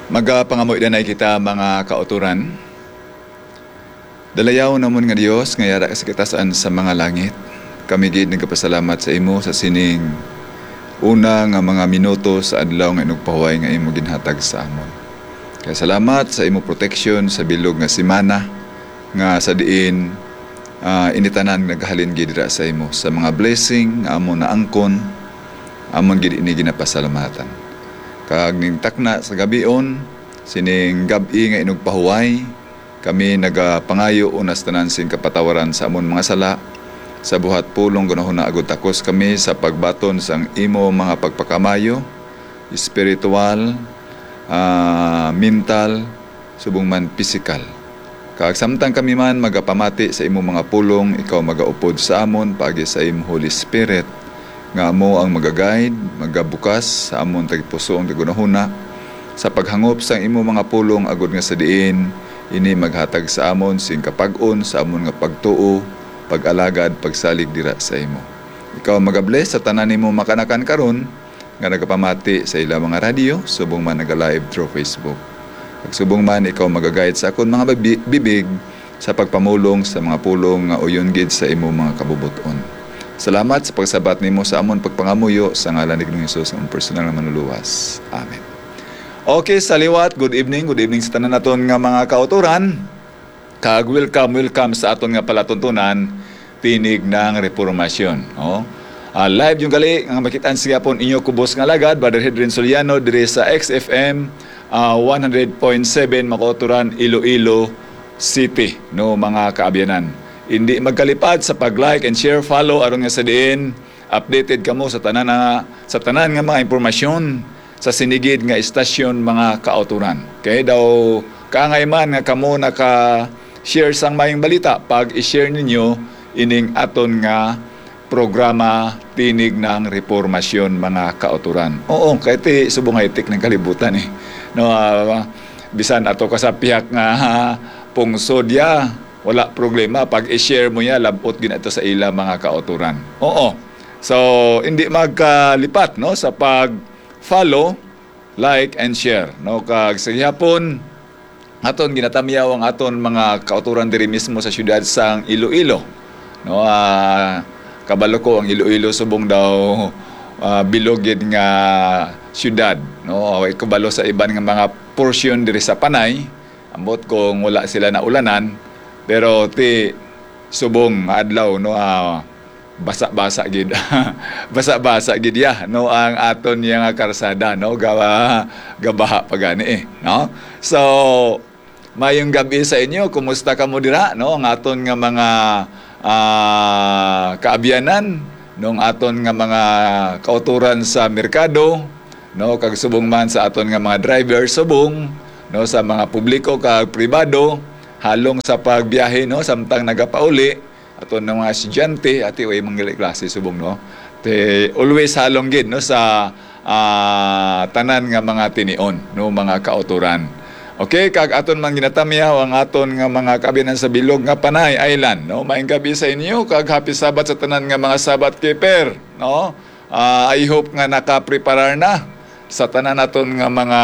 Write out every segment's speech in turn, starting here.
Magapangamoy danay kita mga kauturan. Dalayaw namon nga Dios nga yara sa kitasan sa mga langit. Kami gid nagapasalamat sa imo sa sining una nga mga minuto sa adlaw nga inugpahuway nga imo ginhatag sa amon. Kaya salamat sa imo protection sa bilog nga semana nga sa diin initanan naghalin gid dira sa imo sa mga blessing nga amon naangkon amon gid ini ginapasalamatan. Kag ning takna sa gabion, sining gabi nga inugpahuway, kami nagapangayo unas tanan sing kapatawaran sa amon mga sala, sa buhat pulong gunahon na agud takos kami sa pagbaton sang imo mga pagpakamayo, spiritual, mental, subong man physical. Kag samtang kami man magapamati sa imo mga pulong, ikaw magaupod sa amon paagi sa imo Holy Spirit, nga mo ang magaguide, magabukas sa amon tagpuso ang tagunahuna sa paghangop sa imo mga pulong agud nga sa diin ini maghatag sa amon sing kapag-on sa amon nga pagtuo, pag-alagad, pagsalig dira sa imo. Ikaw magabless sa tanan nimo makanakan karon nga nagapamati sa ila mga radio subong man naga-live through Facebook. Pag subong man ikaw magaguide sa akon mga bibig sa pagpamulong sa mga pulong nga uyon gid sa imo mga kabubuton. Salamat sa pagsabat nimo sa amon pagpangamuyo sa ngalan ni Ginoong Hesus ang personal na manluluwas. Amen. Okay, sa liwat, good evening sa tanan naton nga mga kauturan. Kag welcome sa aton nga palatuntunan tinig ng reformasyon. Live yung gali nga makitaan siya pon inyo kubos nga lagad Brother Hedren Soliano dire sa XFM 100.7 Makauturan, Iloilo City, no mga kaabyanan. Hindi magkalipad sa pag-like and share, follow aron nga sa diin updated kamo sa tanan nga mga impormasyon sa sinigid nga istasyon mga kauturan. Kay daw kaangay man nga kamo naka-share sang mayong balita pag i-share ninyo ining aton nga programa tinig ng reformasyon mga kauturan. Oo, kay ti subong high-tech ng kalibutan eh. No, bisan ato ka sa pihak nga pungsodya, wala problema pag i-share mo ya labot ginato sa ila mga kauturan. Oo. So hindi magkalipat no sa pag-follow, like and share no kag sa gihapon aton ginatamyaw ang aton mga kauturan diri mismo sa syudad sang Iloilo. No kabalo ko ang Iloilo subong daw bilogid nga syudad no away kabalo sa iban nga mga portion diri sa Panay ambot kung wala sila na ulanan. Pero ti subong adlaw no basa-basa gid. Basa-basa gid ya no ang aton nga karsada no gabaha pagani no. So mayong gabi sa inyo, kumusta kamo dira no ang aton nga mga kaabyanan nung aton nga mga kauturan sa merkado no kag subong man sa aton nga mga driver subong no sa mga publiko kag pribado halong sa pagbiyahe no samtang nagapauli aton ng mga estudyante ati way mga klase subong no te always halong gid no sa tanan nga mga tinion no mga kauturan. Okay, kag aton man ginatamyaw ang aton nga mga kabinan sa bilog nga Panay Island no maayong gabi sa inyo kag happy Sabat sa tanan nga mga Sabat keeper no. I hope nga naka-preparar na sa tanan naton nga mga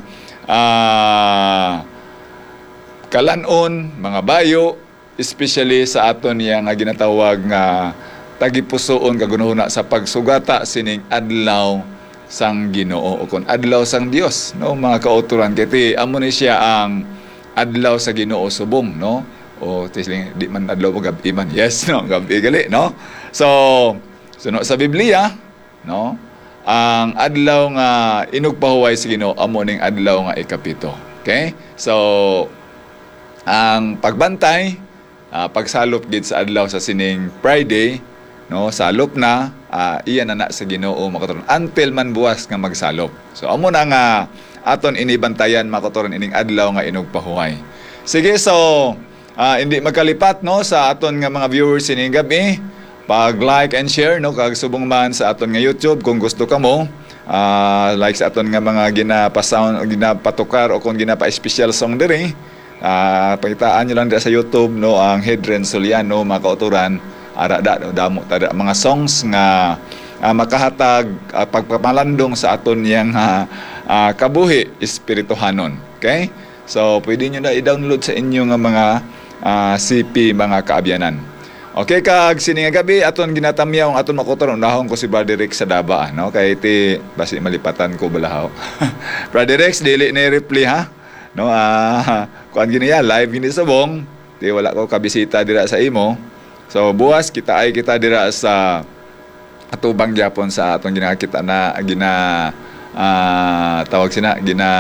kalanon, mga bayo, especially sa aton yang ginatawag nga tagipusoon kagunahuna sa pagsugata sining adlaw sang Ginoo o kon adlaw sang Dios no mga kauturan kiti amo ni siya ang adlaw sa Ginoo subong no o tisling di man adlaw gabi man yes no gabi gali no so sa Biblia no ang adlaw nga inugpahuway sa Ginoo amo ning adlaw nga ikapito. Okay, so ang pagbantay, pagsalop gid sa adlaw sa sining Friday, no, salop na, iyan na sa Ginoo makaturon until man buwas nga magsalop. So amo na nga aton inibantayan makaturon ining adlaw nga inugpahuway. Sige, so hindi magkalipat no sa aton nga mga viewers ining gabi, pag-like and share no kag subong man sa aton nga YouTube kung gusto kamo. Like sa aton nga mga ginapasound, ginapatukar o kung ginapa-special song diri. Pakitaan nyo lang sa YouTube no ang Hedren Soliano mga kauturan ara damo tada mga songs nga makahatag pagpamalandong sa aton yang kabuhi espirituhanon. Okay? So pwede nyo na i-download sa inyo nga mga CP mga kaabyanan. Okay, kag sini nga gabi aton ginatamyaw ang aton makuton unahon ko si Brother Rex sa Daba, no? Kay ti basi malipatan ko balahaw. Brother Rex dili ni reply ha. No, kuan gini ya live gini sa bong. Di wala ko kabisita dira sa imo. So buwas kita dira sa atubang gyapon sa aton ginakita na tawag sina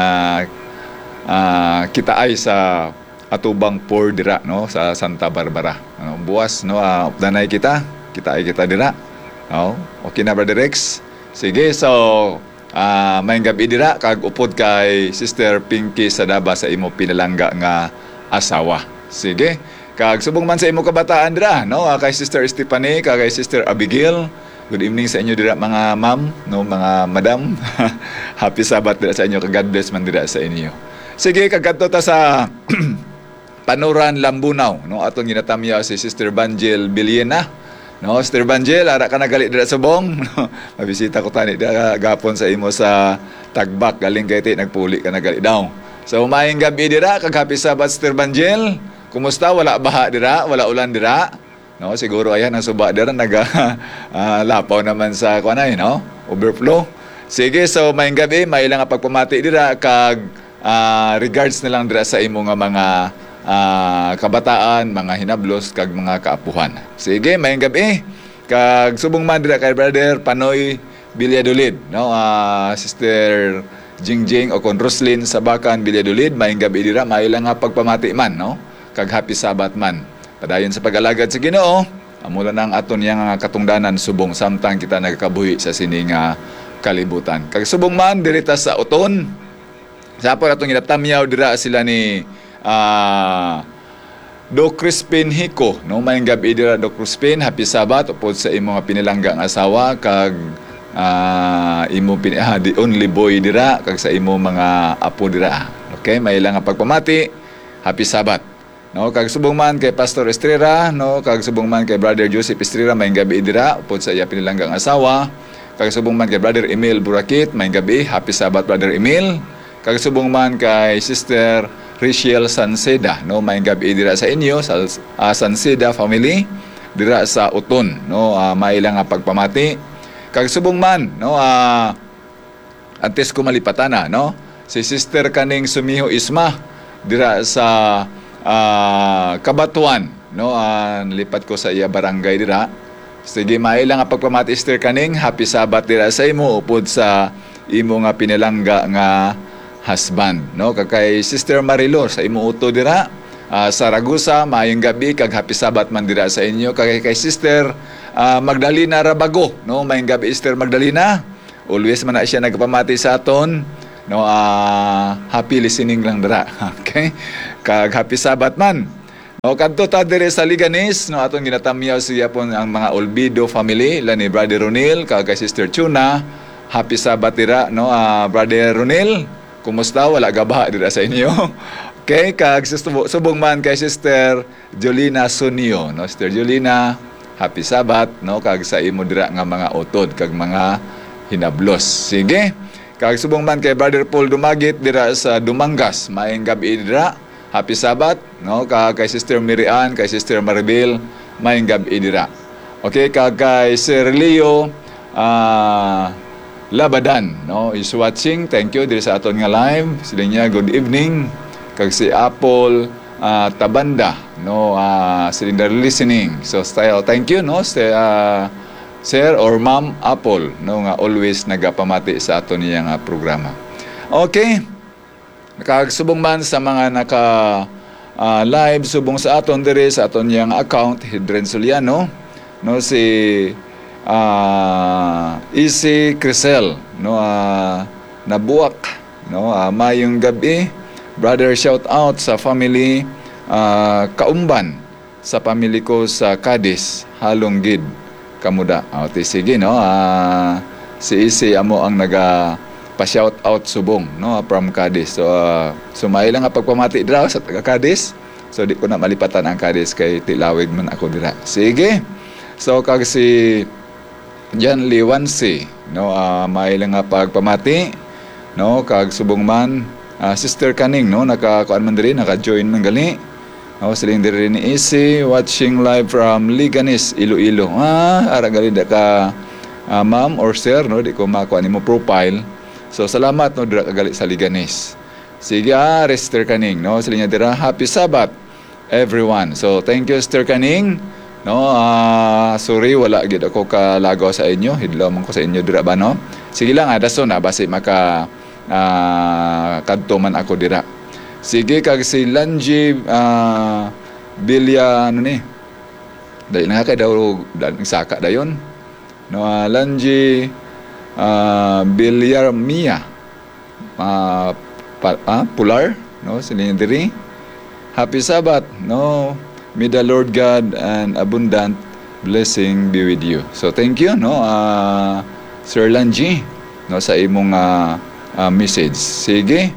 kita ay sa atubang por dira, no, sa Santa Barbara, ano, buwas, no, updanay kita dira, no. Okay na Brother Rex, sige. So may gabi dira kag upod kay Sister Pinky sa Daba sa imo pinalangga nga asawa. Sige, kag subong man sa imo kabataan dira, no, kay Sister Stephanie kag kay Sister Abigail. Good evening sa inyo dira mga ma'am, no, mga madam. Happy Sabbath dira sa inyo, kag God bless man dira sa inyo. Sige, kagadto ta sa Panuran Lambunaw, no, atong ginatamyaw si Sister Banjel Biliena, no. Sister Banjel, ara ka nagali dira sa bong, no? Mabisita ko tani dira gapon sa imo sa Tagbak, galing kay ti nagpuli ka nagali daw. So maayong gabi dira, kag happy Sabbath Sister Banjel. Kumusta? Wala baha dira, wala ulan dira, no. Siguro ayan ang suba dira lapaw naman sa kuanay, no, overflow. Sige, so maayong gabi, may ilang pagpamati dira kag regards na lang dira sa imo nga mga kabataan, mga hinablos kag mga kaapuhan. Sige, mayong gabi. Kag subong man dira kay Brother Panoy Bilyadolid, no, Sister Jingjing o kon Roslyn Sabakan Bilyadolid, mayong gabi dira, may lang nga pagpamati man, no, kag happy Sabbath man. Padayon sa pag-alagad sa Ginoo, amula nang aton yang katungdanan subong samtang kita nagkabuhi sa sining kalibutan. Kag subong man dirita sa uton, sa po atong ginatamyaw dira sila ni Do Crispin Hiko, no, mayong gabi dira Do Crispin, happy Sabbath upod sa imo nga pinilanggang asawa kag imo the only boy dira kag sa imo mga apo dira. Okay, may ilang nga pagpamati, happy Sabbath, no, kag subong man kay Pastor Estrera, no, kag subong man kay Brother Joseph Estrera, mayong gabi dira upod sa iya pinilanggang asawa, kag subong man kay Brother Emil Burakit, mayong gabi, happy Sabbath Brother Emil, kag subong man kay Sister Rachel Sanseda, no, may gabi dira sa inyo sa Sanseda family dira sa Uton, no, may ilang pagpamati. Kag subong man, no, antes ko malipatana, no, si Sister kaning Sumiho Isma dira sa Kabatuan, no, nalipat ko sa iya barangay dira. Sige, may ilang pagpamati Sister kaning, happy Sabbath dira sa imo upod sa imo nga pinalangga nga husband, no, kay Sister Marilor sa imo uto dira sa Ragusa, maayong gabi kag happy Sabbath man dira sa inyo. Kay Sister Magdalena Rabago, no, maayong gabi Sister Magdalena, always man na siya nagpamati sa aton, no, happy listening lang dira. Okay, kag happy Sabbath man, no, kadto ta dire sa Liganes, no, aton ginatamyaw siya pon ang mga Olbido family la ni Brother Ronil kag kay Sister Chuna, happy Sabbath dira, no, Brother Ronil. Kumusta? Wala gabaha dira sa inyo. Okay, kag subong man kay Sister Jolina Sunio, no, Sister Jolina, happy Sabbath, no, kag sa imo dira nga mga utod kag mga hinablos. Sige. Kag subong man kay Brother Paul Dumagit dira sa Dumangas, maayong gabi dira, happy Sabbath, no, kag kay Sister Mirian, kay Sister Maribel, maayong gabi dira. Okay, kag kay Sir Leo Labadan, no, is watching. Thank you diri sa aton nga live. Sila niya good evening. Kag si Apple Tabanda, no, sila listening. So style, thank you, no, Sir or Ma'am Apple, no, nga always nagapamati sa aton niya nga programa. Okay. Kag subong man sa mga naka live subong sa aton diri sa aton yang account Hidren Soliano, no, si Easy Crisel, no, Nabuak, no, mayong gabi brother, shout out sa family Kaumban, sa family ko sa Cadiz, Halonggid kamuda. Sige, no, si Easy amo ang naga pa-shout out subong, no, from Cadiz. So may lang nga pagpamati dira sa taga Cadiz. So di ko na malipatan ang Cadiz kay tilawig man ako dira. Sige. So kag si Jan Liwansi, no, may lang nga pagpamati. no, kag subong man Sister Kaning, no, naka-kuan man diri, naka-join man gali. Siling diri ni Easy watching live from Liganis, Iloilo. Ara gali da ka ma'am or sir, no, di ko makuha nimo profile. So salamat, no, dira ka gali sa Liganis. Sige, Sister Kaning, no, siling dira happy Sabbath everyone. So thank you, Sister Kaning. No, sorry wala gid ako kalagaw sa inyo. Hidlaw man ko sa inyo dira ba, no? Sige lang, dason basi maka kadto man ako dira. Sige, kag si Lanji Bilya ano ni? Dahil nga kay daw saka dayon. No, Lanji Bilyar Mia Pular, no, sila diri. Happy Sabbath, no. May the Lord God and abundant blessing be with you. So thank you, no, Sir Lanji, no, sa imong message. Sige.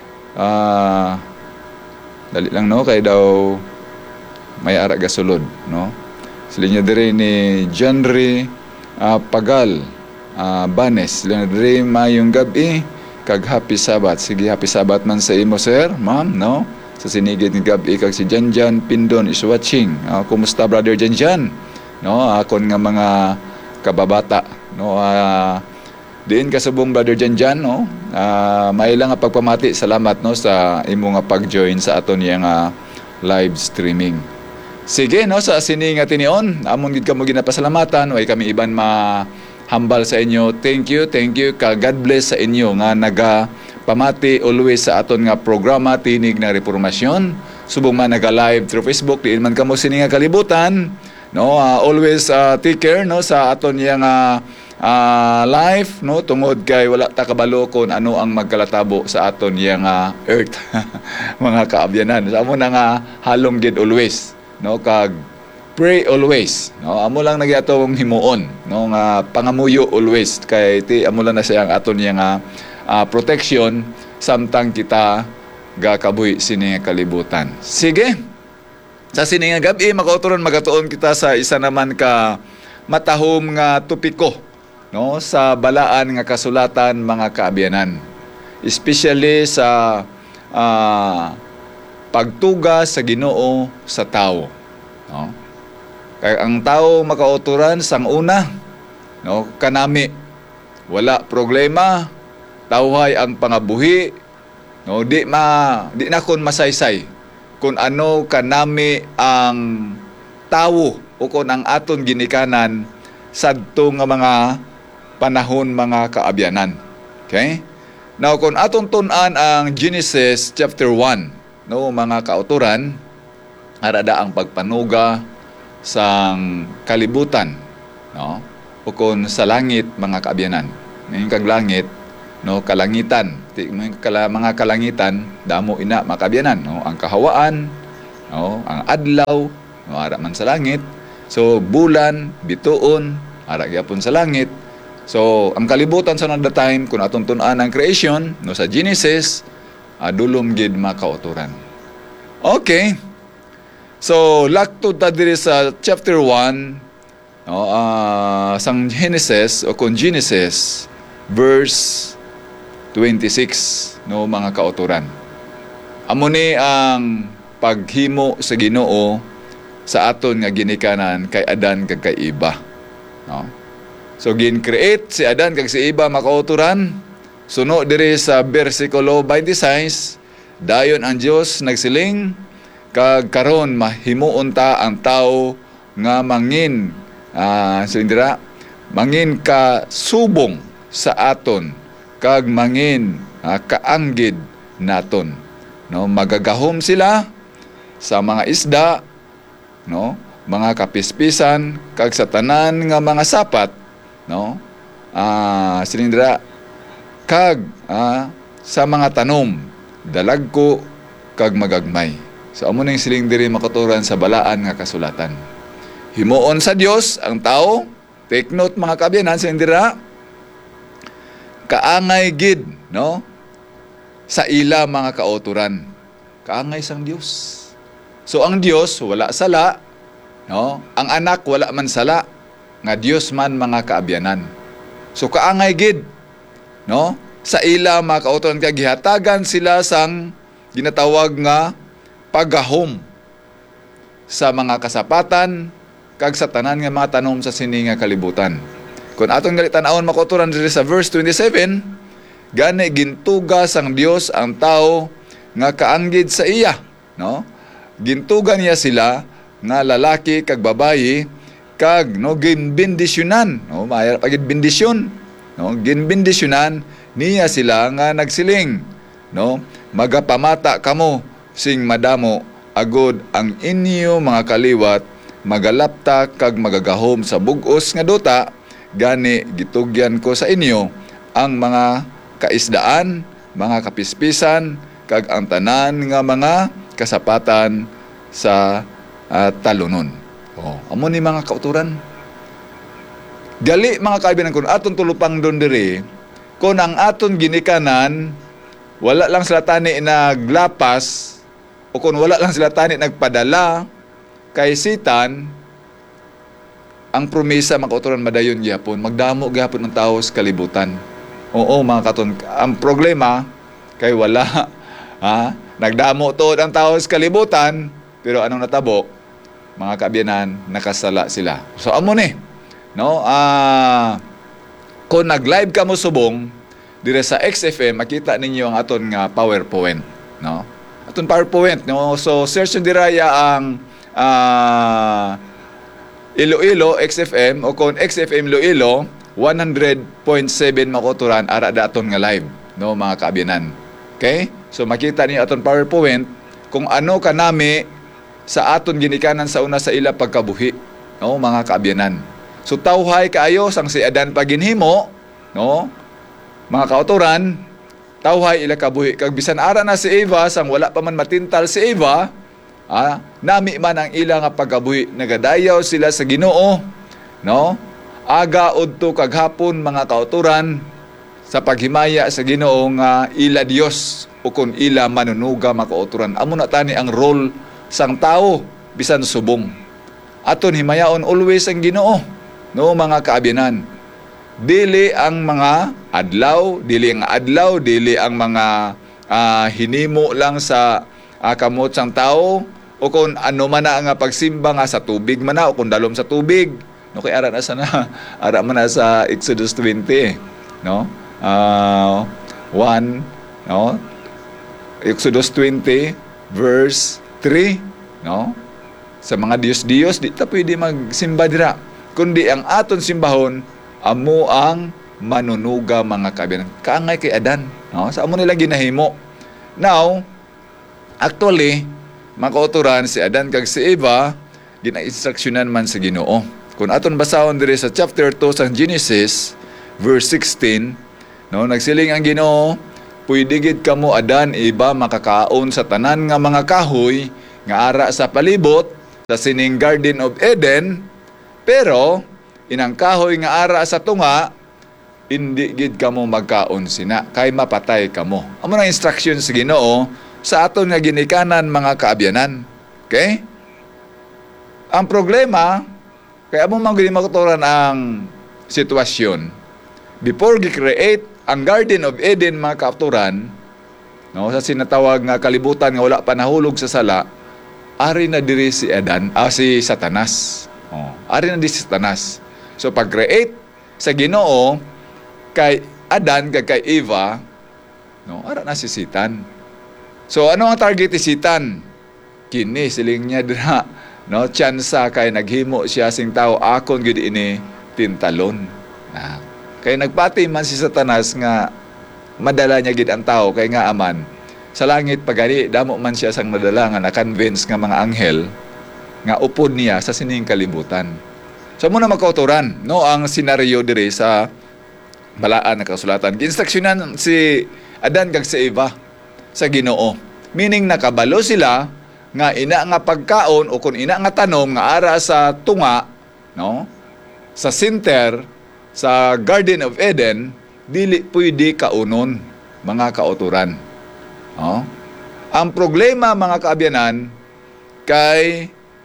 Dali lang, no, kay daw may ara gasulod, no. Sila niya diri ni Janry Pagal Banes. Sila diri mayong gabi kag happy Sabbath. Sige, happy Sabbath man sa imo, sir, ma'am, no. Sa sinigid ng gabi kag si Janjan Pindon is watching. Kumusta, brother Janjan? No, akon nga mga kababata, no, diin kasubong brother Janjan, no. May lang nga pagpamati, salamat, no, sa imo nga pag-join sa aton yang live streaming. Sige, no, sa sini nga tinion, amon gid kamo ginapasalamatan, way kami iban mahambal sa inyo. Thank you, ka God bless sa inyo nga pamati always sa aton nga programa Tinig na Reformasyon. Subong man naga-live through Facebook, diin man kamo sini nga kalibutan, no. Always take care, no, sa aton yang life, no, tungod kay wala ta kabalo kon ano ang magkalatabo sa aton yang earth. Mga kaabyanan, sa amo na nga halom gid always, no, kag pray always, no. Amo lang nagyatong himuon, no, nga pangamuyo always kay ti amo lang na siya ang aton yang protection samtang kita gakabuhi sini nga kalibutan. Sige, sa sini nga gabi makauturon magatuon kita sa isa naman ka matahom nga topiko, no, sa balaan nga kasulatan mga kaabyanan, especially sa pagtuga sa Ginoo sa tao, no. Kaya ang tao makauturan sang una, no, kanami wala problema, tawhay ang pangabuhi, no, di na kon masaysay kung ano kanami ang tawo o kung ang aton ginikanan sadto nga mga panahon mga kaabyanan. Okay? Now kung aton tun-an ang Genesis chapter 1, no, mga kauturan, arada ang pagpanuga sang kalibutan, no, o kung sa langit mga kaabyanan. Ngayon kag langit, no, kalangitan, mga kalangitan damo ina makabyanan, no, ang kahawaan, no, ang adlaw, no, ara man sa langit. So bulan, bituon, ara gyapon sa langit. So ang kalibutan sa that time kun atong tun-an ang creation, no, sa Genesis, dulom gid makauturan. Okay, so lakto ta diri sa chapter 1, no, sang Genesis o kung Genesis verse 26, no, mga kauturan. Amo ni ang paghimo sa Ginoo sa aton nga ginikanan kay Adan kag kay Eva, no. So gin-create si Adan kag si Eva makauturan. Suno diri sa bersikulo 26, dayon ang Dios nagsiling kag karon mahimuon ta ang tawo nga mangin mangin ka subong sa aton kag mangin kaanggid naton, no. Magagahom sila sa mga isda, no, mga kapispisan kag sa tanan nga mga sapat, no, silindra kag sa mga tanom dalagko kag magagmay. So amo ning siling diri makaturan sa balaan nga kasulatan. Himuon sa Dios ang tao. Take note mga kaabyanan, silindra kaangay gid, no, sa ila mga kauturan. Kaangay sang Dios. So ang Dios wala sala, no, ang anak wala man sala, nga Dios man mga kaabyanan. So kaangay gid, no, sa ila mga kauturan kay gihatagan sila sang ginatawag nga pagahom sa mga kasapatan kag sa tanan nga mga tanom sa sini nga kalibutan. Kung atong tan-awon mga kauturan diri sa verse 27, gani gintugas ang Dios ang tao nga kaanggid sa iya, no? Gintugan niya sila nga lalaki kag babayi kag no ginbendisyonan, no? Mayar pagid bendisyon, no? Ginbendisyonan niya sila nga nagsiling, no? Magapamata kamo sing madamo agod ang inyo mga kaliwat magalapta kag magagahom sa bug-os nga duta, gani gitugyan ko sa inyo ang mga kaisdaan, mga kapispisan kag ang tanan nga mga kasapatan sa talunon. Amo ni mga kauturan. Gali mga kaibigan, kung aton tulupang don diri, kung ang aton ginikanan wala lang sila tani naglapas o kung wala lang sila tani nagpadala kay Satan, ang promesa mga kauturan madayon gyapon, magdamo gyapon ng tao sa kalibutan. Oo mga katon, ang problema kay wala nagdamo tuod ang tao sa kalibutan, pero anong natabo? Mga kaabiyanan, nakasala sila. So amo ni, no? Kung nag-live ka mo subong dire sa XFM, makita ninyo ang aton nga PowerPoint, no? Aton PowerPoint, no? So search nyo diraya ang Iloilo XFM o kung XFM Iloilo 100.7 makuturan ara daton nga live, no mga kaabiyanan. Okay? So makita niyo aton PowerPoint kung ano kanami sa aton ginikanan sa una sa ila pagkabuhi, no mga kaabiyanan. So tawhay kaayo sang si Adan paginhimo, no mga kauturan, tawhay ila kabuhi kag bisan ara na si Eva sang wala pa man matintal si Eva, nami man ang ila nga pagkabuhi, nagadayaw sila sa Ginoo, no? Aga udto kag hapon mga kauturan sa paghimaya sa Ginoo nga ila Dios o kun ila manunuga mga kauturan. Amo na tani ang role sang tao bisan subong. Aton himayaon always ang Ginoo, no mga kaabiyanan. Dili ang mga adlaw, dili ang mga hinimo lang sa kamot sang tao o kung ano man na nga pagsimba nga sa tubig man na o kung dalom sa tubig, no kay ara man na sa Exodus 20, no 1, no Exodus 20 verse 3, no sa mga Diyos di ta pwede magsimba dira kundi ang aton simbahon amo ang manunuga mga kaabiyanan. Kaangay kay Adan, no sa amo nila ginahimo. Now actually mga kauturan, si Adan kag si Eva gina-instruksyonan man sa Ginoo. Kung aton basahon diri sa chapter 2 sa Genesis verse 16, no nagsiling ang Ginoo, pwede gid kamo Adan Eva makakaon sa tanan nga mga kahoy nga ara sa palibot sa sining Garden of Eden, pero inang kahoy nga ara sa tunga hindi gid kamo magkaon sina kay mapatay kamo. Amo na instruction sa Ginoo sa aton nga ginikanan mga kaabyanan. Okay? Ang problema, kaya mo magdimakturan ang sitwasyon. Before gi-create ang Garden of Eden mga kaapturan, no, sa sinatawag nga kalibutan nga wala pa nahulog sa sala, ari na diri si si Satanas. Ari na diri si Satanas. So pag-create sa Ginoo kay Adan kay Eva, no, ara na si Satan. So ano ang target ni Satan? Kini siling niya dira, no, tsansa kay naghimo siya sing tao akon gid ini tintalon. Kay nagpati man si Satanas nga madala niya gid ang tao kay nga aman sa langit pagani damo man siya sang madala nga na-convince nga mga anghel nga upod niya sa sining kalibutan. So muna magkauturan, no, ang senaryo diri sa balaan na kasulatan. Ginstruksyonan si Adan kag si Eva sa Ginoo. Meaning nakabalo sila nga ina nga pagkaon o kung ina nga tanom nga ara sa tunga, no, sa center sa Garden of Eden, dili pwede kaunon mga kauturan. No? Ang problema mga kaabyanan kay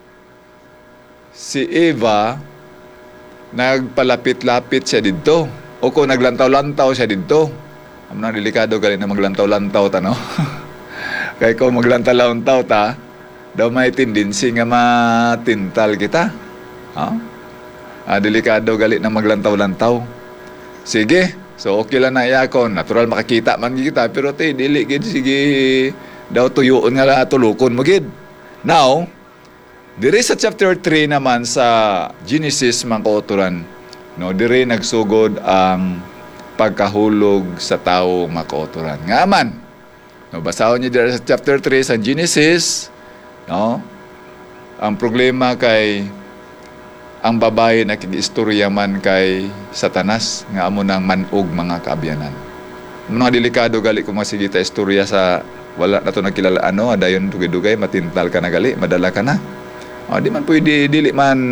si Eva nagpalapit-lapit siya dito o kung naglantaw-lantaw siya dito Amo nang delikado gali na maglantaw-lantaw ta, no? Kay ko maglantaw-lantaw ta, daw may tendency nga matintal kita. Ha? Delikado gali na maglantaw-lantaw. Sige, so okay lang na iyakon. Natural makakita man kita, pero dili gid sige daw tuyoon nga tulukon mo gid. Now, diri sa chapter 3 naman sa Genesis mga kauturan, no, diri nagsugod ang pagkahulog sa tao mga kauturan. Nga man, no, basahon niyo diri sa chapter 3 sa Genesis, no, ang problema kay ang babae na kiniistorya man kay Satanas nga amo nang manog mga kaabyanan. Mga delikado gali kung masigita istorya sa wala na to nakilala adayon dugay-dugay matintal ka na gali, madala ka na. Di man pwede dili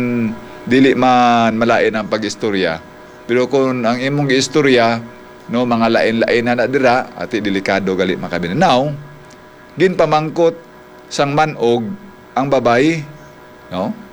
man malain ang pag-istorya. Pero kung ang imong istorya, no, mga lain-lain na dira, ati delikado gali makabinan. Now, ginpamangkot sang manog ang babae, no?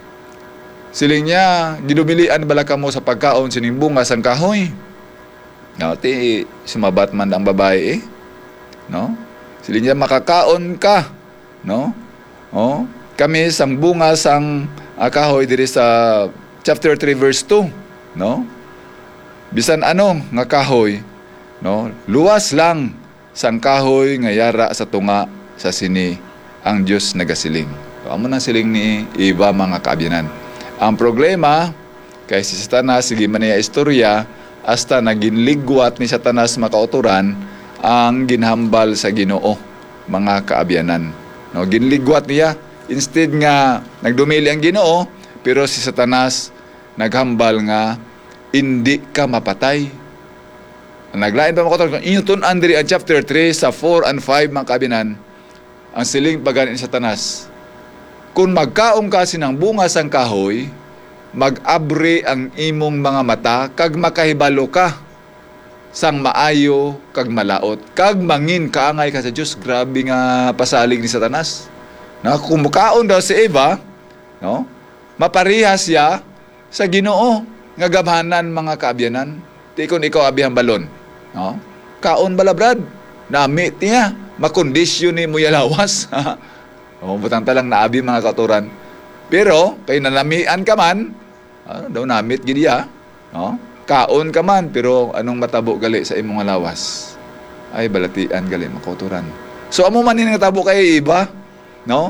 Siling niya, gidumilian bala ka mo sa pagkaon sining bunga sang kahoy. No, ti sumabat man ang babae, no? Siling niya, makakaon ka, no? Oh, kami sang bunga sang kahoy diri sa chapter 3 verse 2, no? Bisan ano nga kahoy, no? Luwas lang sang kahoy nga yara sa tunga sa sini ang Dios nagasiling. So, amo nang siling ni Eva mga kaabyanan. Ang problema, kay si Satanas, sige man niya istorya, hasta naginligwat ni Satanas makauturan ang ginhambal sa Ginoo, mga kaabyanan. No, ginligwat niya, instead nga nagdumili ang Ginoo, pero si Satanas naghambal nga hindi ka mapatay. Naglain pa makauturan, inyo tun-an diri ang chapter 3 sa 4 and 5 mga kaabyanan, ang siling paganin ni Satanas. Kung magkaong kasi ng bunga sang kahoy, mag-abri ang imong mga mata, kag makahibalo ka sang maayo, kag malaot, kag mangin kaangay ka sa Diyos. Grabe nga pasalig ni Satanas. No? Kung magkaon daw si Eva, no? Maparihas siya sa Ginoo, nga gabhanan mga kaabyanan. Di kung ikaw abihang balon, no? Kaon balabrad, namit niya, makondisyon ni mo yalawas. Butang talang naabi mga kauturan. Pero, kay nanamian ka man, daw namit gidiya, no? Kaon ka man, pero anong matabo gali sa imong lawas? Ay, balatian gali mga kauturan. So, amo man nga tabo kay iba, no?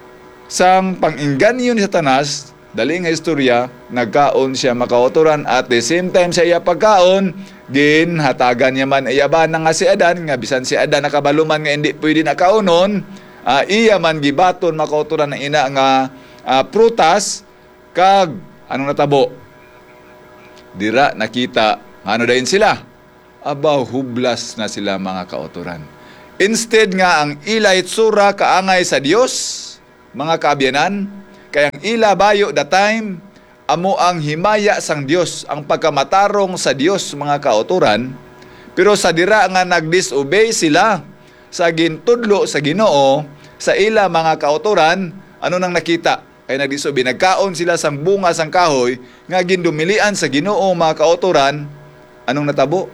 Sang pang-inganyo ni Satanas, dali nga istorya, nagkaon siya makauturan at the same time sa iya pagkaon, ginhatagan niya man iyaban nga si Adan, nga bisan si Adan nakabaluman nga hindi pwede nakaunon, iya man gibaton makauturan ng ina nga prutas, kag anong natabo? Dira nakita, ano dahin sila? Abaw, hublas na sila mga kauturan. Instead nga ang ila itsura kaangay sa Dios, mga kaabyanan, kaya ang ila bayo the time, amo ang himaya sang Dios, ang pagkamatarong sa Dios, mga kauturan, pero sa dira nga nagdisobey sila, sa gintudlo sa Ginoo, sa ila mga kauturan, ano nang nakita? Ay nagdisobey, nagkaon sila sang bunga sang kahoy, nga gindumilian sa Ginoo mga kauturan, anong natabo?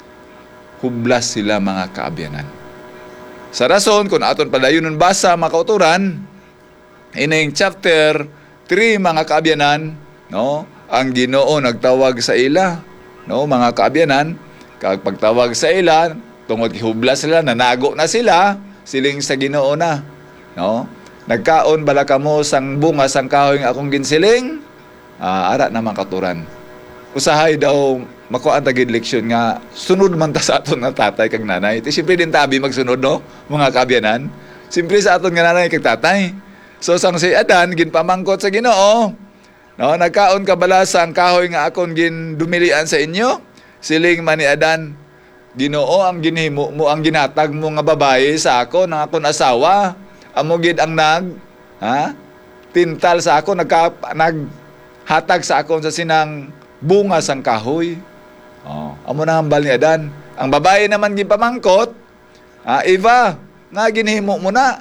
Hublas sila mga kaabyanan. Sa rason, kung aton padayonon basa mga kauturan, ining chapter 3 mga kaabyanan, no? Ang Ginoo nagtawag sa ila, no, mga kaabyanan, kag pagtawag sa ila, tungod hublas sila, nanago na sila, siling sa Ginoo na, no? Nagkaon bala kamo sang bunga sang kahoy nga akong ginsiling, ara naman katuran. Usahay daw makuan ta gid leksyon nga sunod man ta sa aton nga tatay kag nanay. Iti siyempre din tabi magsunod, no, mga kaabyanan. Siyempre sa aton nga nanay kag tatay. So sang si Adan ginpamangkot sa Ginoo, no, nagkaon ka bala sang kahoy nga akong gindumilian sa inyo, siling man ni Adan, Ginoo, ang ginhimo mo, ang ginatag mo nga babae sa ako, ng akong asawa, amo gid ang tintal sa ako, naghatag sa akon sa sinang bunga sang kahoy. Amo na hambal ni Adan. Ang babae naman ginpamangkot, Eva, nga ginhimo mo na.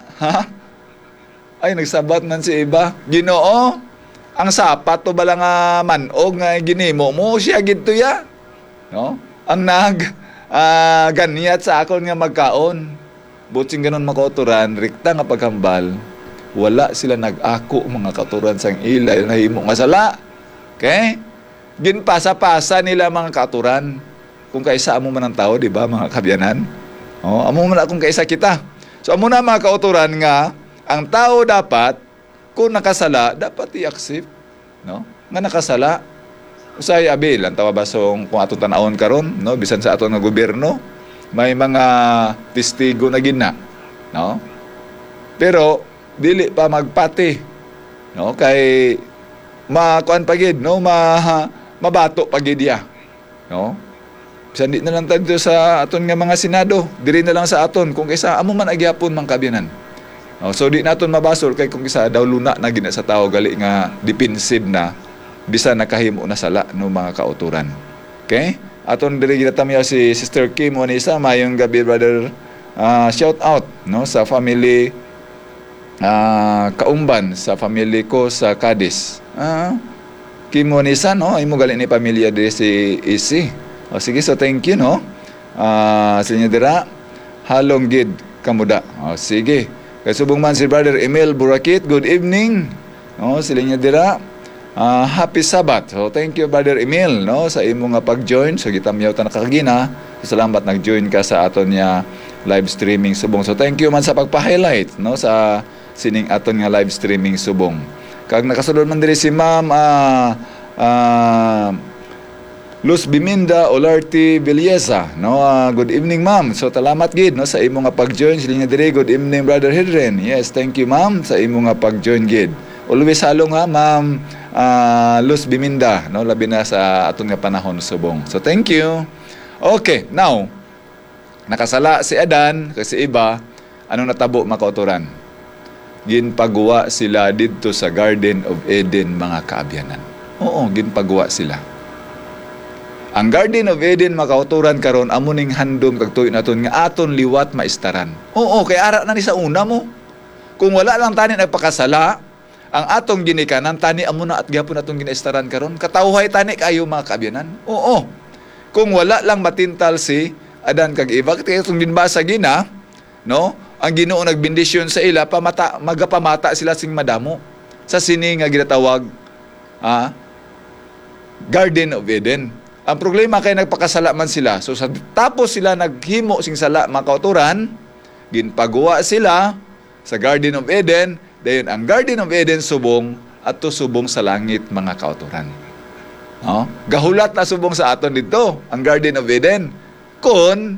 Ay, nagsabat man si Eva, Ginoo, ang sapat to bala nga manog nga ginhimo mo, siya gid to ya. No? Ang ganiyat sa akon nga magkaon. Buting ganon makauturan, rikta nga paghambal, wala sila nag-ako mga kauturan sang ilay na himo nga sala. Okay? Ginpasa-pasa nila mga kauturan. Kung kaisa amo man ang tao, di ba mga kabyanan? Amo man akong kaisa kita. So amo na mga kauturan nga, ang tao dapat, kung nakasala, dapat i-accept. No? Nga nakasala. Usay abil, ang tawabasong kung atong tanawon karon, no? Bisan sa aton nga gobyerno, may mga testigo na gina. No? Pero, dili pa magpati. No? Kay, makuan pagid, no? Mabato pagid ya. No? Bisan di na lang tayo sa aton nga mga senado, diri na lang sa aton, kung kaysa amo man agyapon mang kabyanan. No? So, di naton mabasol, kay kung kaysa daw luna na gina sa tao, gali nga defensive na, bisa nakahimo na sala no mga kauturan. Okay? Aton diri ginatamiya si Sister Kim Wanisa, mayong gabi brother. Shout out no sa family Kaumban, sa family ko sa Cadiz. Kim Wanisa no, imo gali ni pamilya diri si Isi. O sige, so thank you no. Sa inyo dira halong gid kamuda. O sige. Kay subong man si brother Emil Burakit, good evening. No, sila niya dira. Happy Sabbath. So thank you brother Emil no sa imo nga pag-join. So gitamyaw ta nakakagina. So, salamat nag-join ka sa aton nga live streaming subong. So thank you man sa pagpa-highlight no sa sining aton nga live streaming subong. Kag nakasulod man diri si Ma'am Luz Biminda Olarte Villesa no. Good evening ma'am. So salamat gid no sa imo nga pag-join sila nga diri. Good evening brother Hedren. Yes, thank you ma'am sa imo nga pag-join gid. Always halong ha ma'am Luz Biminda no, labi na sa aton nga panahon subong. So thank you. Okay, now nakasala si Adan kasi iba anong natabo makauturan. Ginpagawa sila didto sa Garden of Eden mga kaabyanan. Oo, ginpagawa sila. Ang Garden of Eden makauturan karon amo ning handom kag tuyo naton nga aton liwat maistaran. Oo, kay ara na ni sa una mo. Kung wala lang tani nagpakasala, ang atong ginikanan, tani amo na at gyapon atong ginaistaran karon. Katawhay tani kayo mga kaabyanan. Oo. Kung wala lang matintal si Adan kag Eva, kaya itong ginbasa gina, no? Ang Ginoo nagbendisyon sa ila, magapamata sila sing madamo. Sa sini nga ginatawag, Garden of Eden. Ang problema kay nagpakasala man sila. So sa tapos sila naghimo sing sala mga kauturan, ginpagawa sila sa Garden of Eden. Dayon ang Garden of Eden subong at to subong sa langit mga kauturan. No? Gahulat na subong sa aton dito ang Garden of Eden. Kun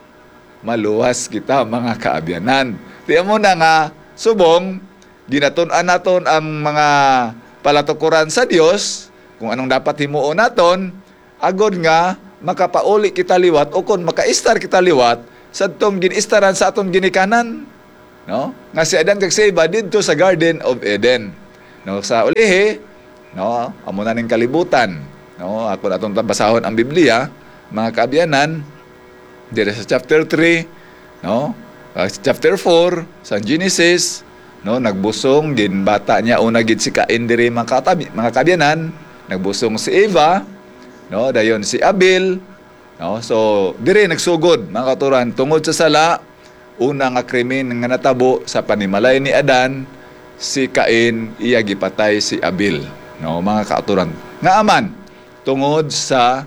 maluwas kita mga kaabyanan. Tiyan mo na nga subong ginatun-an naton ang mga palatukuran sa Dios kung anong dapat himuon naton agod nga makapauli kita liwat o kun makaistar kita liwat sa tong ginistaran sa aton ginikanan. No? Nga si Adan kag si Eva didto sa Garden of Eden. No, sa ulihi, no, amo na ning kalibutan. No, ako atong basahon ang Biblia, mga kaabyanan, diri sa chapter 3, no? Chapter 4 sa Genesis, no, nagbusong din bata niya una gid si Cain diri mga kaabyanan, nagbusong si Eva, no, dayon si Abel, no. So, diri nagsugod mga kauturan tungod sa sala. Una nga krimen nga natabo sa panimalay ni Adan, si Cain iya gipatay si Abel. No, mga kaaturan. Nga aman tungod sa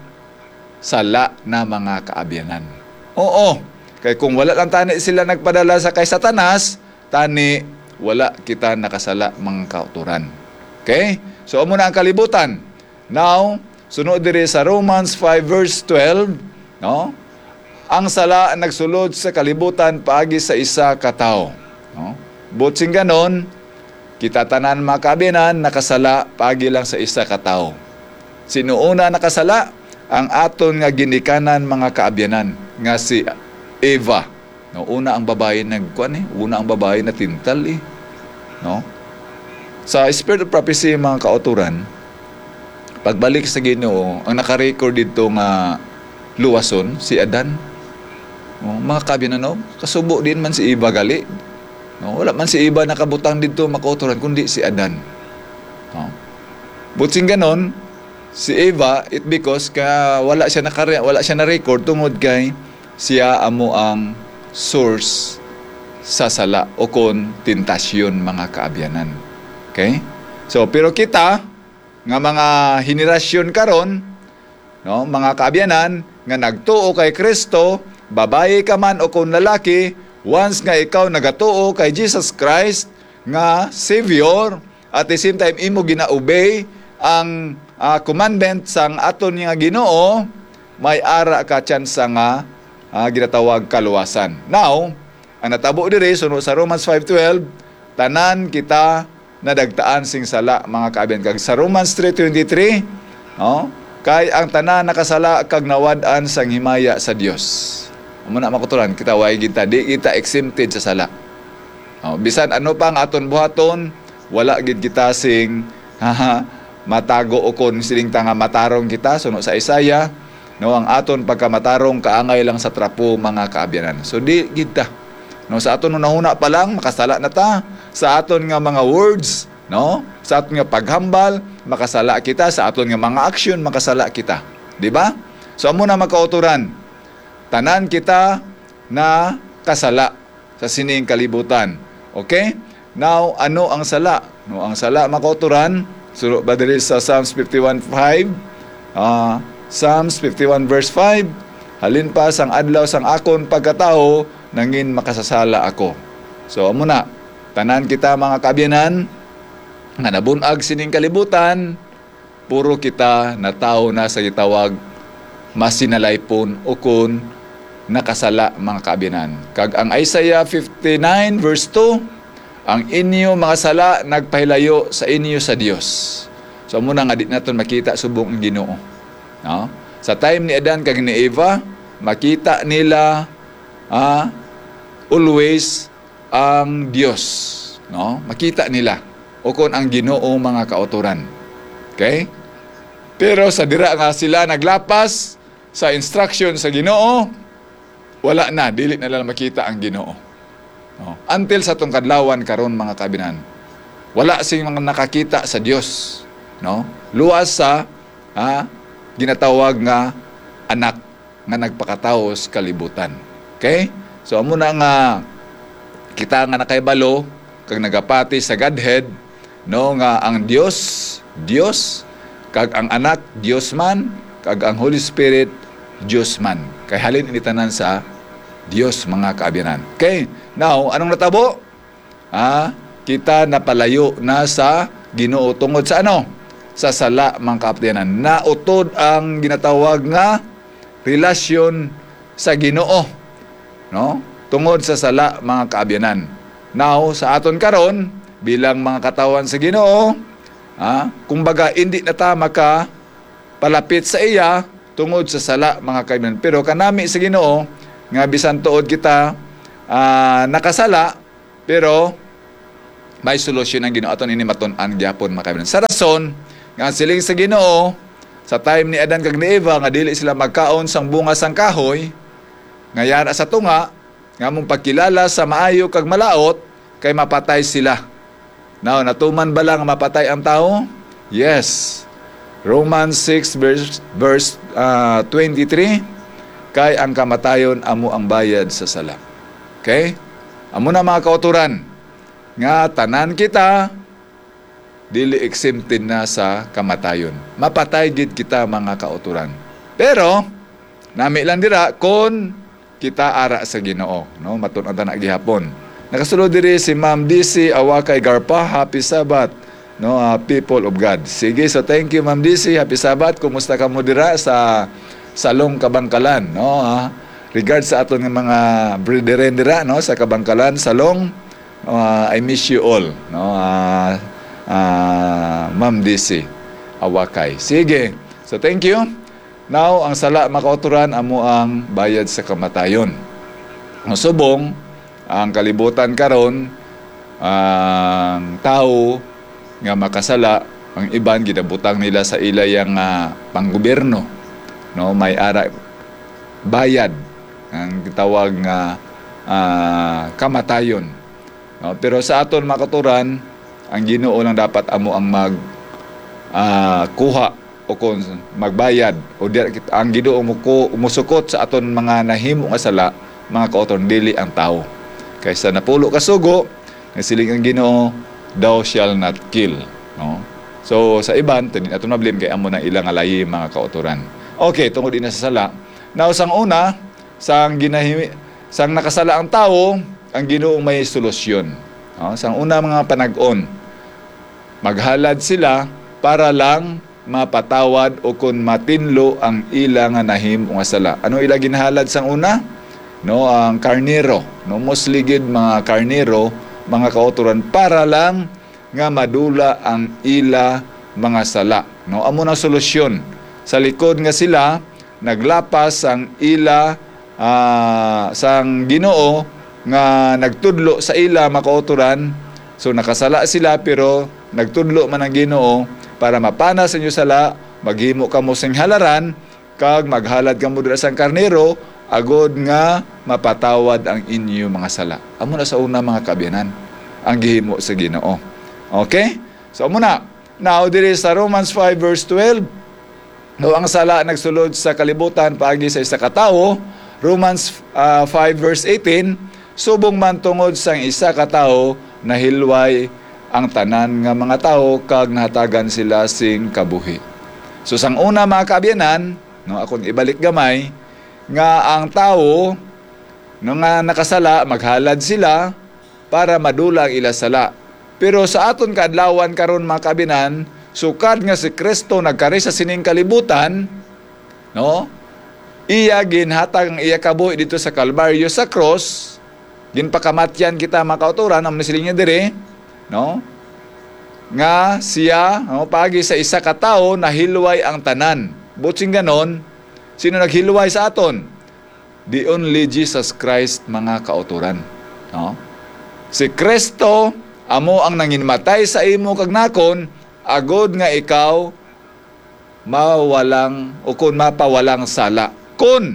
sala na mga kaabyanan. Oo, kay kung wala lang tani sila nagpadala sa kay Satanas, tani wala kita nakasala mga kaaturan. Okay? So amo na ang kalibutan. Now, sunod diri sa Romans 5 verse 12, no? Ang sala nagsulod sa kalibutan paagi sa isa ka tawo. No? Butsing ganon, kita tanan mga kaabyanan nakasala paagi lang sa isa ka tawo. Sino una nakasala? Ang aton nga ginikanan mga kaabyanan nga si Eva. No, una ang babae una ang babae na tintal No? Sa Spirit of Prophecy mga kauturan, pagbalik sa Ginoo, ang naka-record dito nga luwason si Adan. Mga kaabyanan, no? Kasubo din man si Eva gali. No? Wala man si Eva nakabutang dito makauturan, kundi si Adan. No? Butsing ganon, si Eva, it because wala siya na-record tungod kay siya amo ang source sa sala o kon tentasyon mga kaabyanan. Okay? So pero kita nga mga henerasyon karon, no, mga kaabyanan nga nagtuo kay Kristo, babae ka man o kung lalaki, once nga ikaw nagatuo kay Jesus Christ nga Savior, at the same time imo gina-obey ang commandment sang aton nga Ginoo, may ara ka tsansa nga ginatawag kaluwasan. Now, ang natabo diri sunod sa Romans 5:12, tanan kita nadagtaan sing sala mga kaabyan. Kag sa Romans 3:23, no, kay ang tanan nakasala kag nawad-an sang himaya sa Dios. Amo na makuturan kita way kita di kita exempted sa sala. Bisan ano pa ang aton buhaton, wala gid kita sing matago o kon siling tanga matarong kita suno sa Isaiah, no, ang aton pagkamatarong kaangay lang sa trapo mga kaabyanan. So di kita, no, sa aton hunahuna pa lang makasala na ta, sa aton nga mga words, no, sa aton nga paghambal makasala kita, sa aton nga mga action makasala kita, di ba? So amo na makauturan, tanan kita na kasala sa sining kalibutan. Okay? Now, ano ang sala? No, ang sala makauturan, suro ba diri sa Psalms 51:5? Psalms 51 verse 5, halin pa sang adlaw sang akon pagkatao, nangin makasasala ako. So amo na, tanan kita mga kaabyanan nga nabunag sining kalibutan, puro kita na tao na sa gitawag masinalaypon o kun nakasala mga kaabyanan. Kag ang Isaiah 59 verse 2, ang inyo mga sala nagpahilayo sa inyo sa Dios. So muna nga di naton makita subong ang Ginoo. No? Sa time ni Adan kag ni Eva, makita nila always ang Dios, no? Makita nila o kon ang Ginoo mga kauturan. Okay? Pero sa dira nga sila naglapas sa instruction sa Ginoo, wala na, dili na lang makita ang Ginoo. No? Until sa tong kadlawan karon mga kabinan, wala sing mga nakakita sa Dios, no? Luwas sa ginatawag nga anak nga nagpakataos kalibutan. Okay? So amo na nga kita nga nakaibalo kag nagapati sa Godhead, no, nga ang Dios kag ang anak Dios man, kag ang Holy Spirit Dios man. Kay halin ini tanan sa Dios mga kaabyanan. Okay? Now, anong natabo? Kita napalayo na sa Ginoo tungod sa ano? Sa sala mga kaabyanan. Nautod ang ginatawag nga relasyon sa Ginoo, no? Tungod sa sala mga kaabyanan. Now, sa aton karon bilang mga katawan sa Ginoo, kumbaga hindi na ta maka palapit sa iya tungod sa sala mga kaabyanan. Pero kanami sa Ginoo nga bisan tuod kita nakasala, pero may solusyon ang Ginoo aton ini matun-an gyapon mga kaabyanan. Sa rason nga siling sa Ginoo sa time ni Adan kag ni Eva nga dili sila magkaon sang bunga sang kahoy, nga yara sa tunga nga mong pagkilala sa maayo kag malaot kay mapatay sila. Now, natuman ba lang mapatay ang tao? Yes. Romans 6 verse 23, kay ang kamatayon amo ang bayad sa sala. Okay? Amo na mga kauturan nga tanan kita dili exempted na sa kamatayon. Mapatay gid kita mga kauturan. Pero nami lang dira kon kita ara sa Ginoo, no? Matun-an ta na gihapon. Nakasulod diri si Ma'am DC Awakay Garpa, happy Sabbath, no, people of God. Sige, so thank you Ma'am DC, happy Sabbath. Kumusta ka mo dira sa Salong Kabangkalan, no? Regards sa aton nga mga brethren dira, no, sa Kabangkalan, Salong. I miss you all, no? Ma'am DC Awakay. Sige. So thank you. Now, ang sala makauturan amo ang bayad sa kamatayon. Subong ang kalibutan karon, ang tao nga makasala, ang iban gidabutang nila sa ilayang panggobyerno, no, may ara bayad ang gitawag nga kamatayon, no? Pero sa aton makaturan, ang Ginoo lang dapat amo ang mag kuha o kung magbayad o ang Ginoo musukot sa aton mga nahimo nga sala, mga kautoran, dili ang tao. Kaysa napulo ka sugo, nagsiling ang Ginoo, thou shall not kill. No? So sa iban, aton mablame kay amo na ilang alayi mga kautoran. Okay, tungod din sa sala. Now sang una, sang nakasala ang tao, ang Ginoo may solusyon. No? Sang una mga panag-on, maghalad sila para lang mapatawad o kung matinlo ang ila nga nahimo nga sala. Ano ila ginhalad sang una? No, ang karnero, no, musligid mga karnero, mga kauturan para lang nga madula ang ila mga sala. No, amo na solusyon. Sa likod nga sila naglapas ang ila sang Ginoo nga nagtudlo sa ila mga kauturan. So nakasala sila pero nagtudlo man ang Ginoo para mapanas sa inyo sala, maghimo ka mo sing halaran, kag maghalad ka mo dira sang karnero, agod nga mapatawad ang inyo mga sala. Amo na sa una mga kaabyanan, ang gihimo sa Ginoo. Okay? So amo na. Now, diri sa Romans 5 verse 12, no, ang sala nagsulod sa kalibutan paagi sa isa ka tawo. Romans 5 verse 18, subong man tungod sang isa ka tawo nahilway ang tanan nga mga tao kag nahatagan sila sing kabuhi. So sang una mga kaabyanan, no, akong ibalik gamay, nga ang tao no, nga nakasala, maghalad sila para madula ang ila sala. Pero sa aton kaadlawan karon mga kaabyanan, sukad nga si Kristo nagkari sa sining kalibutan, no? Iya ginhatag ang iya kabuhi dito sa Kalbaryo sa cross, ginpakamatyan kita mga kauturan, ang nasiling niya dire, no? Nga siya, no, pagi sa isa ka tawo nahilway ang tanan. Butsing ganon, sino naghilway sa aton? The only Jesus Christ mga kauturan. No? Si Kristo amo ang nanginmatay sa imo kag nakon, agod nga ikaw mawalang o kun mapawalang sala. Kun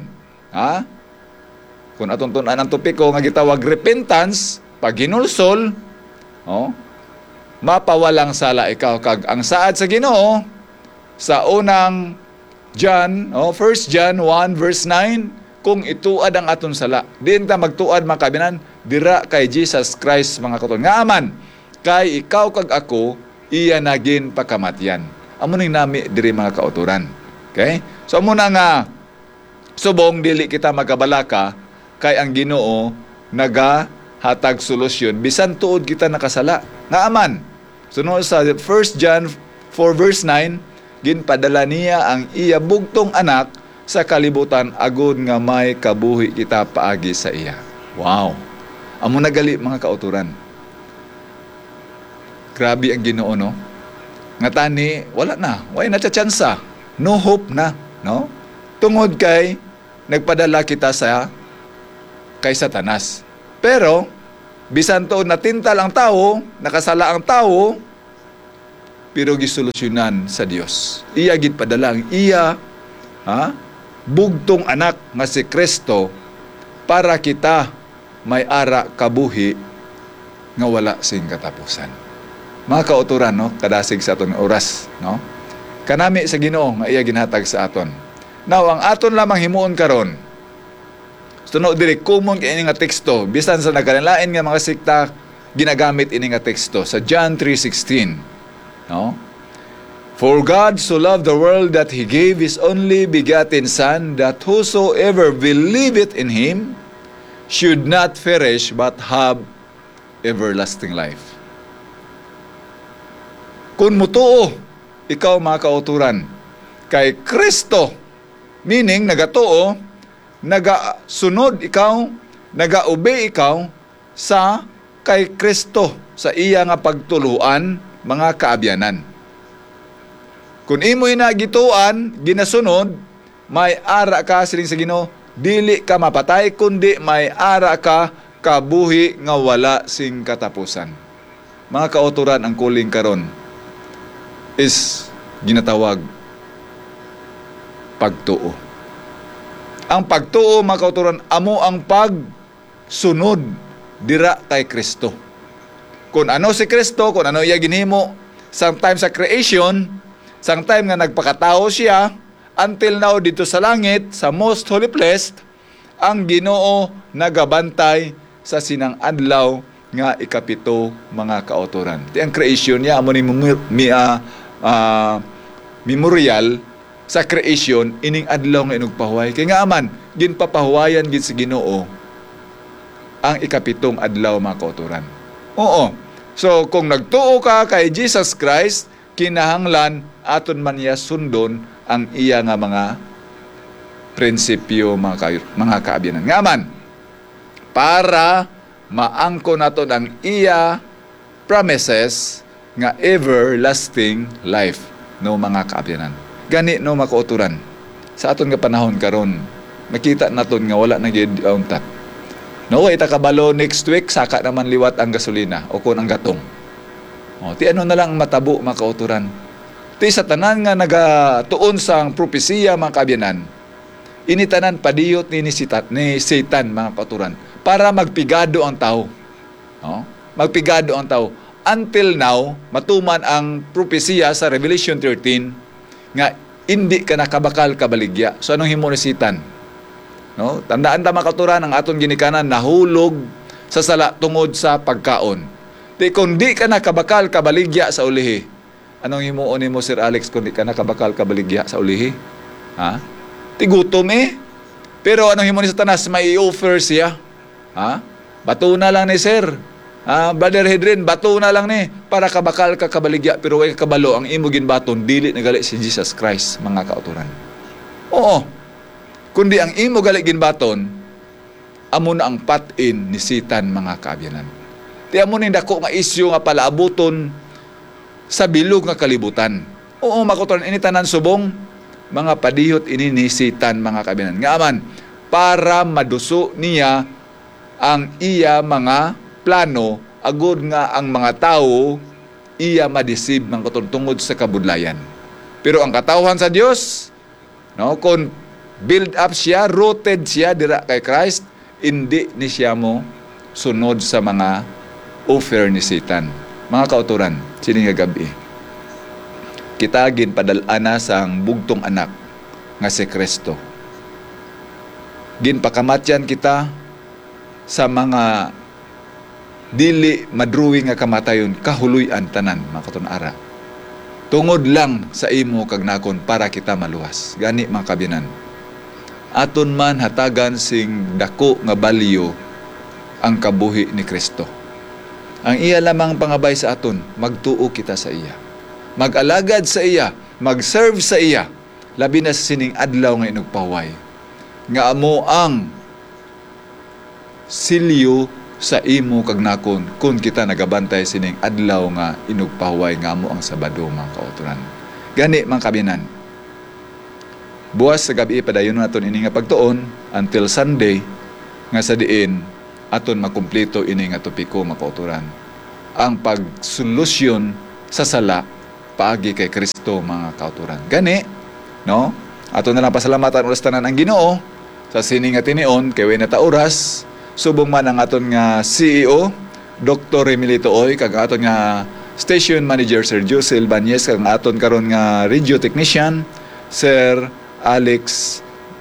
atong tunan ang topiko nga gitawag repentance, pag hinulsol, oh, mapawalang sala ikaw kag ang saad sa Ginoo sa unang John, 1 John 1 verse 9, kung ituad ang aton sala, diin ta magtuad mga kabinan dira kay Jesus Christ mga kauturan. Nga aman kay ikaw kag ako iya nagin pakamatyan. Amo ning nami diri mga kauturan. Okay? So amo na nga subong dili kita magabalaka kay ang Ginoo nagahatag solusyon bisan tuod kita nakasala. Nga aman sunod sa 1 John 4 verse 9, ginpadala niya ang iya bugtong anak sa kalibutan agud nga may kabuhi kita paagi sa iya. Wow. Amo nagali mga kauturan. Grabe ang Ginoo, no? Nga tani wala na, way na tsansa. No hope na, no? Tungod kay nagpadala kita kay Satanas. Pero bisan to natintal ang tao, nakasala ang tao, pero gisolusyonan sa Dios. Iya gid padala ang iya bugtong anak nga si Kristo para kita may ara kabuhi nga wala sing katapusan. Mga kauturan, no, kadasig sa aton oras, no? Kanami sa Ginoo nga iya ginhatag sa aton. Now, ang aton lamang himuon karon, sunod diri common kay ini nga teksto, bisan sa nagkalain nga mga sikta ginagamit ini nga teksto sa John 3:16, no? For God so loved the world that He gave His only begotten Son, that whosoever believeth in Him should not perish but have everlasting life. Kung mutuo ikaw mga kauturan kay Kristo, meaning nagatuo, nagasunod ikaw, nagaobey ikaw sa kay Kristo sa iya nga pagtuluan mga kaabyanan. Kung imo'y nagituan, ginasunod, may ara ka siling sa Ginoo, dili ka mapatay, kundi may ara ka kabuhi nga wala sing katapusan. Mga kauturan, ang kuling karon is ginatawag pagtuo. Ang pagtuo, mga kauturan, amo ang pagsunod dira kay Kristo. Kung ano si Kristo, kung ano iya ginhimo, sometimes sa creation, sang time nga nagpakatao siya, until now dito sa langit, sa most holy place, ang Ginoo nagabantay sa sinang adlaw nga ikapito mga kauturan. Ti ang creation niya amo ni memorial sa creation ining adlaw nga inugpahuway. Kay nga aman ginpapahuwayan gid si Ginoo ang ikapitong adlaw mga kauturan. Oo. So kung nagtuo ka kay Jesus Christ, kinahanglan aton man niya sundon ang iya nga mga prinsipyo, mga kaabianan. Nga man, para maangko naton ang iya promises nga everlasting life, no mga kaabianan. Gani no makauturan. Sa aton nga panahon karon, makita naton nga wala na gyud untat. No, ita kabalo next week saka naman liwat ang gasolina o kun ang gatong. O, ti ano na lang matabo mga kauturan. Ti sa tanan nga nagatuon sang propesiya mga kaabianan, initanan padiyot ni Satan mga kauturan para magpigado ang tao. No? Magpigado ang tao. Until now, matuman ang propesiya sa Revelation 13 nga hindi ka nakabakal kabaligya. So anong himo ni Satan? No? Tandaan ta mga kauturan, ang aton ginikanan nahulog sa sala tungod sa pagkaon. Di kung di ka nakabakal kabaligya sa ulihi, anong himuon ni mo Sir Alex kung di ka nakabakal kabaligya sa ulihi? Ha? Tigutom Pero anong himuon ni Satanas? May i-offer siya. Ha? Bato na lang ni Sir. Brother Hedrin, bato na lang ni para kabakal ka kabaligya pero way kabalo ang imo ginbaton dili nagali si Jesus Christ mga kauturan. Oo. Kundi ang imo gali ginbaton amo na ang patin ni Satan mga kaabianan. Ti amo ni dako nga isyu nga palaabuton sa bilog nga kalibutan. Oo, makuturan ini tanan subong mga padihot ini ni Satan mga kaabianan. Nga aman para maduso niya ang iya mga plano agud nga ang mga tao iya madisib ng katungtungod sa kabudlayan. Pero ang katawhan sa Dios, no, kung build up siya, rooted siya dira kay Christ, hindi ni siya mo sunod sa mga offer ni Satan. Mga kauturan, sining nga gabi, kita ginpadal-ana sang bugtong anak nga si Kristo. Ginpakamatyan kita sa mga dili madruwi nga kamatayon kahuluy-an tanan mga katon-ara. Tungod lang sa imo kag nakon para kita maluwas. Gani mga kabinan. Aton man hatagan sing dako nga balyo ang kabuhi ni Kristo. Ang iya lamang pangabay sa aton, magtuo kita sa iya. Mag-alagad sa iya, mag-serve sa iya, labi na sa sining adlaw nga inugpahuway. Nga amo ang silyo sa imo kag nakon kung kita nagabantay sining adlaw nga inugpahuway nga amo ang Sabado mga kauturan. Gani mga kabinan. Buwas sa gabi padayon naton ini nga pagtuon until Sunday nga sa diin aton makumpleto ini nga topiko mga kauturan. Ang pagsolusyon sa sala paagi kay Kristo mga kauturan. Gani, no? Aton na lang pasalamatan ulas tanan ang Ginoo sa sining nga tinion kay way na ta oras. Subong man ang aton nga CEO, Dr. Remilito Oy, kag aton nga Station Manager Sir Jose Albanez, kag aton karon nga radio technician Sir Alex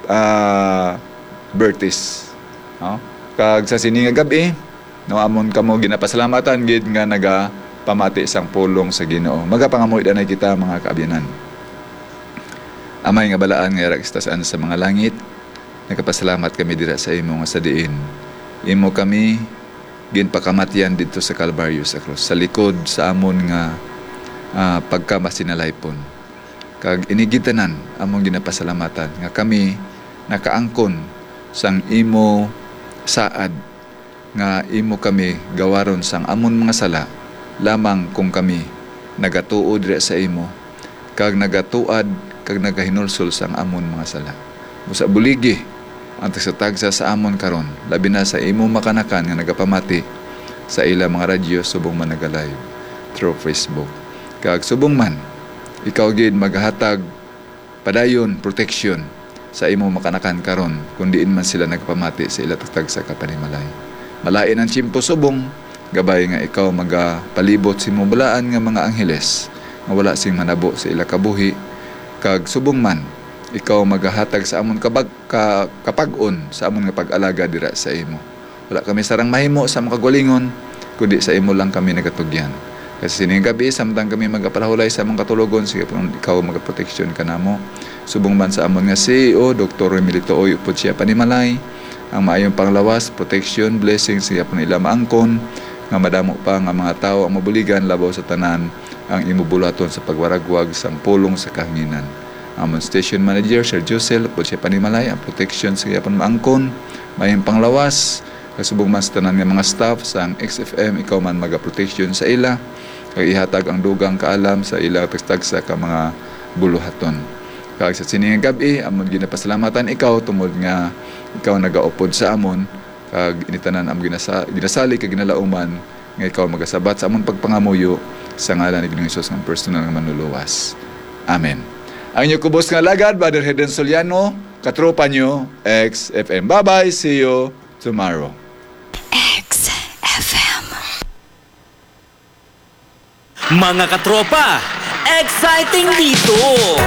Bertis. No? Kag sa sini nga gabi, no amon kamo ginapasalamatan gid nga nagapamati sang pulong sa Ginoo. Magapangamoy danay kita mga kaabianan. Amay nga balaan nga rakstasaan sa mga langit. Nagapasalamat kami dira sa imo nga sadiin. Imo kami ginpakamatyan dito sa Calvario sa krus, sa likod sa amon nga pagkamasinalaypon. Kag inigitanan among ginapasalamatan nga kami nakaangkon sang imo saad nga imo kami gawaron sang amon mga sala lamang kung kami nagatuod dira sa imo kag nagatuad kag nagahinulsol sang amon mga sala. Busa buligi ang tagsa sa amon karon labi na sa imo makanakan nga nagapamati sa ila mga radyo subong man nagalive through Facebook. Kag subong man ikaw gid maghatag padayon protection sa imo makanakan karon kun diin man sila nagapamati sa ila tagtag sa kapanimalay. Malain ang tsimpo subong gabay nga ikaw magapalibot si mubalaan nga mga angheles nga wala sing manabo sa ila kabuhi, kag subong man ikaw magahatag sa amon kapag-on sa amon nga pag-alaga dira sa imo. Wala kami sarang mahimo sa mga kagalingon, kundi sa imo lang kami nagatugyan. Kasi sining gabi, samtang kami magapalahulay sa among katulogon, sige po ikaw magaproteksyon ka namo. Subong man sa amon nga CEO, Dr. Emilito Oy, upod siya panimalay, ang maayong panglawas, protection, blessing, siya po nila maangkon, nga madamo pa nga mga tao ang mabuligan, labaw sa tanan, ang imubulaton sa pagwaragwag sang pulong sa kahanginan. Amon station manager, Sir Josel, upod siya panimalay, ang protection, siya po maangkon, maayong panglawas, kasubong man sa tanan nga mga staff sa XFM, ikaw man magaproteksyon sa ila, kag ihatag ang dugang kaalam sa ila tagsa ka mga buluhaton. Kag sa sining gabi, amon ginapasalamatan ikaw tungod nga ikaw nagaupod sa amon, kag initanan am ginasali kag ginalauman nga ikaw magasabat sa amon pagpangamuyo sa ngalan ni Ginoong Hesus nga personal nga manluluwas. Amen. Ang inyo kubos nga lagad, Brother Heden Soliano, katropa nyo, XFM. Bye-bye, see you tomorrow. XFM. Mga katropa, exciting dito!